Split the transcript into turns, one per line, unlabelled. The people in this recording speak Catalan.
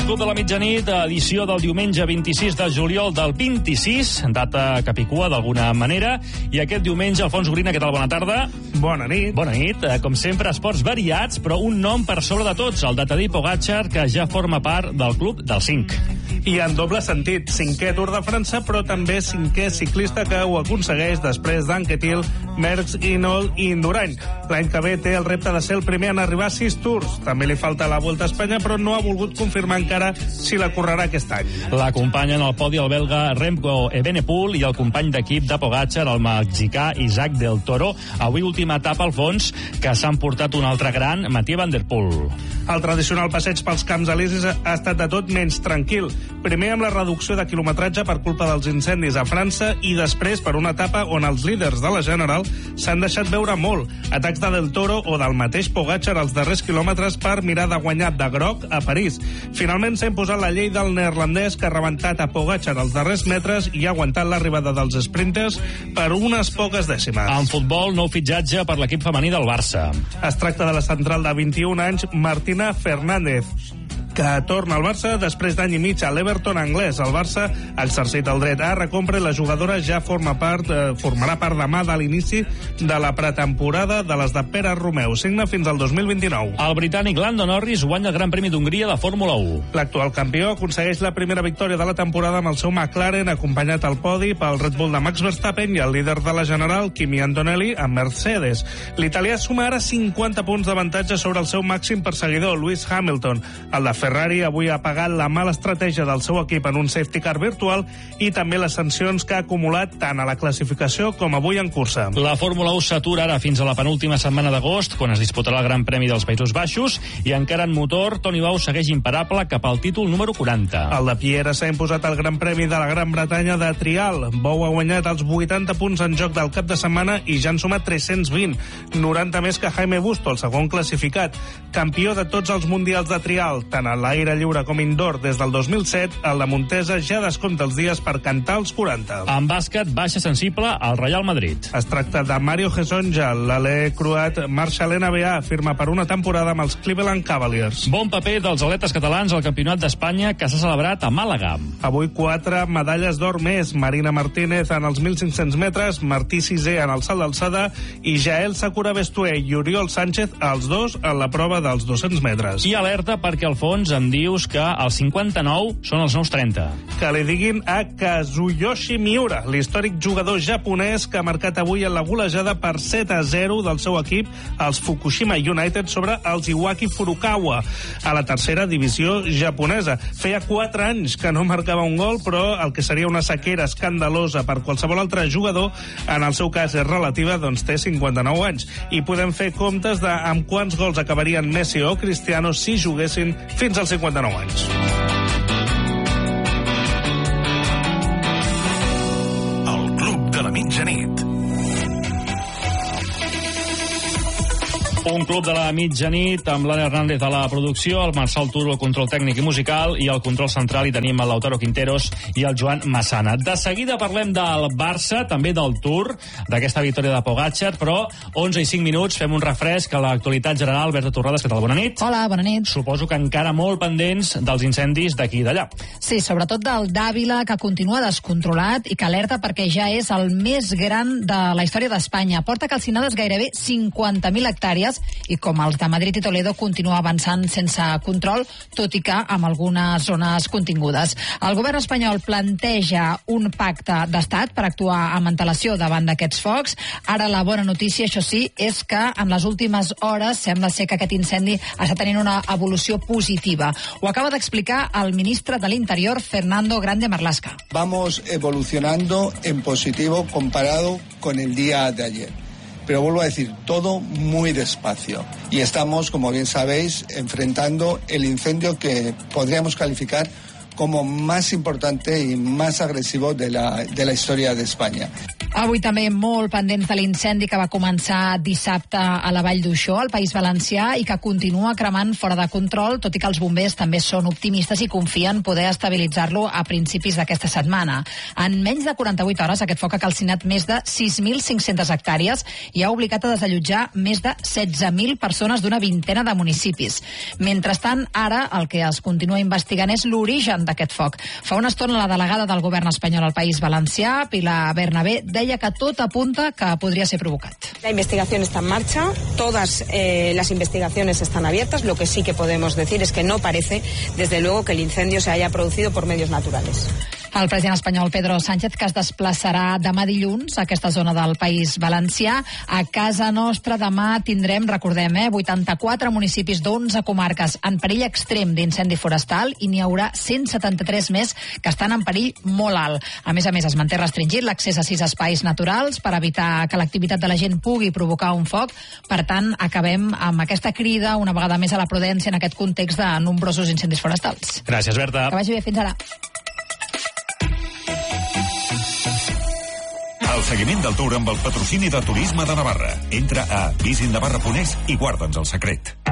El Club de la Mitjanit, edició del diumenge 26 de juliol del 26, data capicua d'alguna manera, i aquest diumenge, Alfons Gorina, què tal? Bona tarda.
Bona nit.
Bona nit. Com sempre, esports variats, però un nom per sobre de tots, el de Tadej Pogačar, que ja forma part del Club dels 5.
I en doble sentit, 5è Tour de França, però també 5è ciclista que ho aconsegueix després d'Anquetil, Merckx, Hinault i Indurain. L'any que ve té el repte de ser el primer en arribar a 6 tours. També li falta la Volta a Espanya, però no ha volgut confirmar encara si la correrà aquest any.
L'acompanyen al podi el belga Remco Evenepoel i el company d'equip de Pogačar, el mexicà Isaac del Toro. Avui última etapa al fons, que s'han portat un altre gran, Mathieu van der Poel.
El tradicional passeig pels Camps Elisis ha estat de tot menys tranquil. Primer amb la reducció de quilometratge per culpa dels incendis a França i després per una etapa on els líders de la General s'han deixat veure molt. Atacs de Del Toro o del mateix Pogačar als darrers quilòmetres per mirar de guanyar de groc a París. Finalment s'ha imposat la llei del neerlandès que ha rebentat a Pogačar als darrers metres i ha aguantat l'arribada dels sprinters per unes poques dècimes.
En futbol, nou fitxatge per l'equip femení del Barça.
Es tracta de la central de 21 anys, Martina Fernández, que torna al Barça després d'any i mig a l'Everton anglès. El Barça ha exercit el dret a recompra i la jugadora ja formarà part demà de l'inici de la pretemporada de les de Pere Romeu. Signa fins al 2029.
El britànic Lando Norris guanya el Gran Premi d'Hongria de Fórmula 1.
L'actual campió aconsegueix la primera victòria de la temporada amb el seu McLaren, acompanyat al podi pel Red Bull de Max Verstappen i el líder de la General, Kimi Antonelli, amb Mercedes. L'italià suma ara 50 punts d'avantatge sobre el seu màxim perseguidor, Lewis Hamilton. El de Ferrari avui ha pagat la mala estratègia del seu equip en un safety car virtual i també les sancions que ha acumulat tant a la classificació com avui en cursa.
La Fórmula 1 s'atura ara fins a la penúltima setmana d'agost, quan es disputarà el Gran Premi dels Països Baixos, i encara en motor, Toni Bou segueix imparable cap al títol número 40.
El de Pierre s'ha imposat al Gran Premi de la Gran Bretanya de trial. Bou ha guanyat els 80 punts en joc del cap de setmana i ja han sumat 320, 90 més que Jaime Busto, el segon classificat. Campió de tots els mundials de trial, tant a l'aire lliure com indoor des del 2007, el de Montesa ja descompta els dies per cantar els 40.
En bàsquet, baixa sensible al Real Madrid.
Es tracta de Mario Hezonja, l'alè croat marxa a l'NBA, firma per una temporada amb els Cleveland Cavaliers.
Bon paper dels atletes catalans al Campionat d'Espanya que s'ha celebrat a Màlaga.
Avui 4 medalles d'or més. Marina Martínez en els 1.500 metres, Martí Sisé en el salt d'alçada i Jael Sakura Bestué i Oriol Sánchez, els dos en la prova dels 200 metres.
I alerta perquè al fons em dius que els 59 són els nous 30.
Que li diguin a Kazuyoshi Miura, l'històric jugador japonès que ha marcat avui en la golejada per 7-0 del seu equip, els Fukushima United, sobre els Iwaki Furukawa, a la tercera divisió japonesa. Feia 4 anys que no marcava un gol, però el que seria una sequera escandalosa per qualsevol altre jugador, en el seu cas és relativa, doncs té 59 anys. I podem fer comptes de amb quants gols acabarien Messi o Cristiano si juguessin fins als 59 anys.
El Club de la Mitjanit.
Un club de la mitjanit amb l'Anna Hernández a la producció, el Marçal Turo, el control tècnic i musical, i al control central hi tenim el Lautaro Quinteros i el Joan Massana. De seguida parlem del Barça, també del Tour, d'aquesta victòria de Pogačar, però 11 i 5 minuts, fem un refresc a l'actualitat general. Berta Torrades, què tal? Bona nit.
Hola, bona nit.
Suposo que encara molt pendents dels incendis d'aquí i d'allà.
Sí, sobretot del d'Àvila, que continua descontrolat i que alerta perquè ja és el més gran de la història d'Espanya. Porta calcinades gairebé 50.000 hectàrees i com els de Madrid i Toledo continua avançant sense control, tot i que amb algunes zones contingudes. El govern espanyol planteja un pacte d'estat per actuar amb antelació davant d'aquests focs. Ara la bona notícia, això sí, és que en les últimes hores sembla ser que aquest incendi està tenint una evolució positiva. Ho acaba d'explicar el ministre de l'Interior, Fernando Grande Marlaska.
Vamos evolucionando en positivo comparado con el día de ayer. Pero vuelvo a decir, todo muy despacio. Y estamos, como bien sabéis, enfrentando el incendio que podríamos calificar como más importante y más agresivo de la historia de España.
Avui també molt pendents de l'incendi que va començar dissabte a la Vall d'Uixó, al País Valencià, i que continua cremant fora de control, tot i que els bombers també són optimistes i confien poder estabilitzar-lo a principis d'aquesta setmana. En menys de 48 hores, aquest foc ha calcinat més de 6.500 hectàrees i ha obligat a desallotjar més de 16.000 persones d'una vintena de municipis. Mentrestant, ara el que es continua investigant és l'origen d'aquest foc. Fa una estona la delegada del govern espanyol al País Valencià, Pilar Bernabé, deia que tot apunta que podría ser provocat.
La investigación está en marcha, todas las investigaciones están abiertas, lo que sí que podemos decir es que no parece, desde luego, que el incendio se haya producido por medios naturales.
El president espanyol Pedro Sánchez, que es desplaçarà demà dilluns a aquesta zona del País Valencià. A casa nostra demà tindrem, recordem, 84 municipis d'11 comarques en perill extrem d'incendi forestal i n'hi haurà 173 més que estan en perill molt alt. A més, es manté restringit l'accés a 6 espais naturals per evitar que l'activitat de la gent pugui provocar un foc. Per tant, acabem amb aquesta crida una vegada més a la prudència en aquest context de nombrosos incendis forestals.
Gràcies, Berta.
Que vagi bé, fins ara.
El seguiment del Tour amb el patrocini de Turisme de Navarra. Entra a visitnavarra.es i guarda'ns el secret.